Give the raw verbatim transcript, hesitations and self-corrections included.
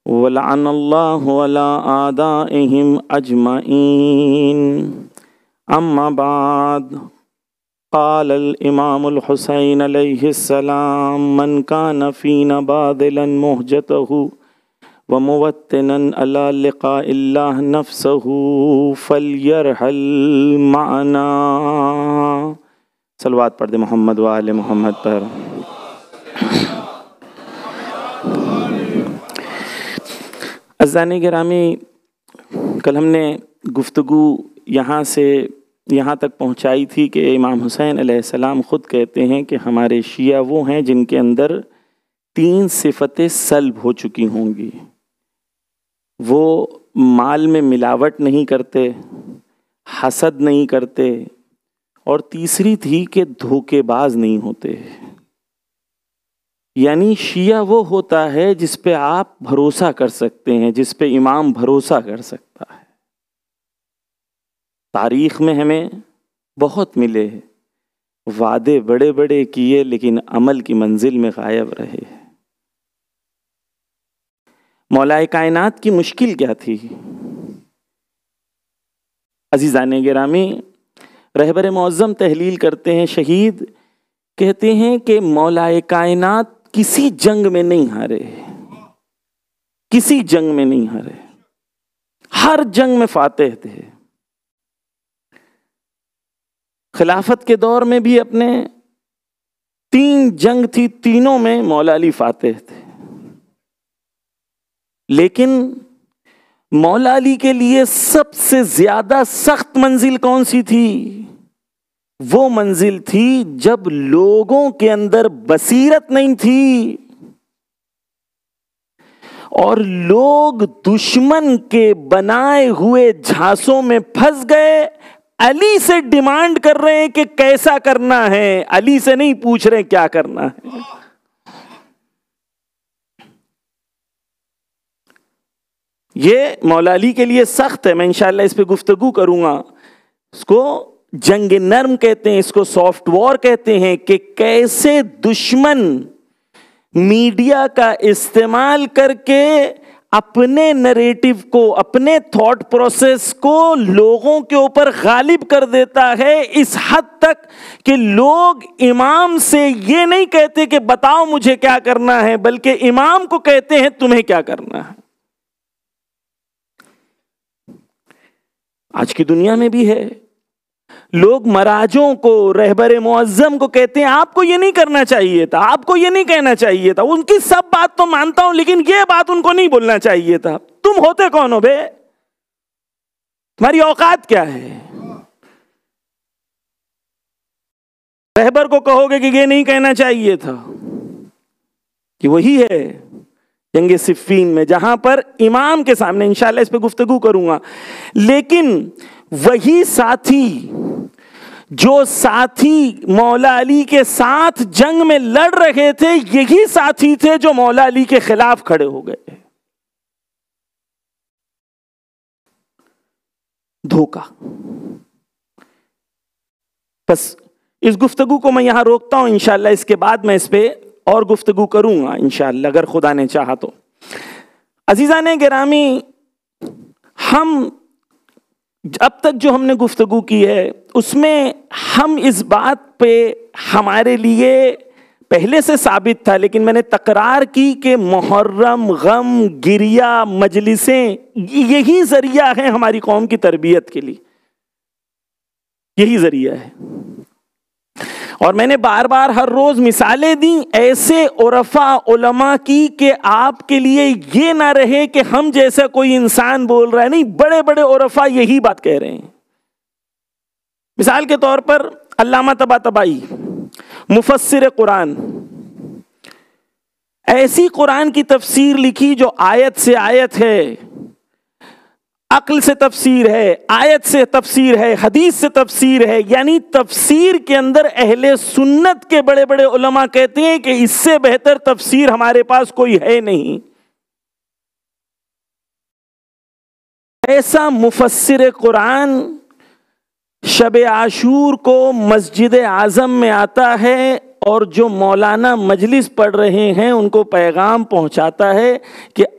ولعن اللہ علی اعدائہم اجمعین. اما بعد قال الامام الحسین علیہ السلام من کان فینا باذلا مہجتہ وموطنا علی لقاء اللہ نفسہ فلیرحل معنا. صلوات پڑھ دے محمد و آل محمد پر. عزیزان گرامی، کل ہم نے گفتگو یہاں سے یہاں تک پہنچائی تھی کہ امام حسین علیہ السلام خود کہتے ہیں کہ ہمارے شیعہ وہ ہیں جن کے اندر تین صفتیں سلب ہو چکی ہوں گی. وہ مال میں ملاوٹ نہیں کرتے، حسد نہیں کرتے، اور تیسری تھی کہ دھوکے باز نہیں ہوتے. یعنی شیعہ وہ ہوتا ہے جس پہ آپ بھروسہ کر سکتے ہیں، جس پہ امام بھروسہ کر سکتا ہے. تاریخ میں ہمیں بہت ملے، وعدے بڑے بڑے کیے لیکن عمل کی منزل میں غائب رہے. مولا کائنات کی مشکل کیا تھی؟ عزیزان گرامی، رہبر معظم تحلیل کرتے ہیں، شہید کہتے ہیں کہ مولا کائنات کسی جنگ میں نہیں ہارے، کسی جنگ میں نہیں ہارے، ہر جنگ میں فاتح تھے. خلافت کے دور میں بھی اپنے تین جنگ تھی، تینوں میں مولا علی فاتح تھے. لیکن مولا علی کے لیے سب سے زیادہ سخت منزل کون سی تھی؟ وہ منزل تھی جب لوگوں کے اندر بصیرت نہیں تھی اور لوگ دشمن کے بنائے ہوئے جھانسوں میں پھنس گئے. علی سے ڈیمانڈ کر رہے ہیں کہ کیسا کرنا ہے، علی سے نہیں پوچھ رہے کیا کرنا ہے. یہ مولا علی کے لیے سخت ہے. میں انشاءاللہ اس پہ گفتگو کروں گا. اس کو جنگ نرم کہتے ہیں، اس کو سافٹ وار کہتے ہیں کہ کیسے دشمن میڈیا کا استعمال کر کے اپنے نریٹو کو، اپنے تھاٹ پروسیس کو لوگوں کے اوپر غالب کر دیتا ہے، اس حد تک کہ لوگ امام سے یہ نہیں کہتے کہ بتاؤ مجھے کیا کرنا ہے، بلکہ امام کو کہتے ہیں تمہیں کیا کرنا ہے. آج کی دنیا میں بھی ہے. لوگ مراجوں کو، رہبر معظم کو کہتے ہیں آپ کو یہ نہیں کرنا چاہیے تھا، آپ کو یہ نہیں کہنا چاہیے تھا. ان کی سب بات تو مانتا ہوں لیکن یہ بات ان کو نہیں بولنا چاہیے تھا. تم ہوتے کون ہو بے؟ تمہاری اوقات کیا ہے؟ رہبر کو کہو گے کہ یہ نہیں کہنا چاہیے تھا. کہ وہی ہے جنگ صفین میں جہاں پر امام کے سامنے، انشاءاللہ اس پہ گفتگو کروں گا، لیکن وہی ساتھی جو ساتھی مولا علی کے ساتھ جنگ میں لڑ رہے تھے، یہی ساتھی تھے جو مولا علی کے خلاف کھڑے ہو گئے. دھوکہ. بس اس گفتگو کو میں یہاں روکتا ہوں، انشاءاللہ اس کے بعد میں اس پہ اور گفتگو کروں گا انشاءاللہ اگر خدا نے چاہا تو. عزیزان گرامی، ہم اب تک جو ہم نے گفتگو کی ہے اس میں ہم اس بات پہ ہمارے لیے پہلے سے ثابت تھا، لیکن میں نے تکرار کی کہ محرم، غم، گریہ، مجلسیں یہی ذریعہ ہیں ہماری قوم کی تربیت کے لیے، یہی ذریعہ ہے. اور میں نے بار بار ہر روز مثالیں دیں ایسے عرفاء علماء کی کہ آپ کے لیے یہ نہ رہے کہ ہم جیسا کوئی انسان بول رہا ہے. نہیں، بڑے بڑے عرفاء یہی بات کہہ رہے ہیں. مثال کے طور پر علامہ طباطبائی، مفسر قرآن، ایسی قرآن کی تفسیر لکھی جو آیت سے آیت ہے، عقل سے تفسیر ہے، آیت سے تفسیر ہے، حدیث سے تفسیر ہے. یعنی تفسیر کے اندر اہل سنت کے بڑے بڑے علماء کہتے ہیں کہ اس سے بہتر تفسیر ہمارے پاس کوئی ہے نہیں. ایسا مفسر قرآن شب عاشور کو مسجد اعظم میں آتا ہے اور جو مولانا مجلس پڑھ رہے ہیں ان کو پیغام پہنچاتا ہے کہ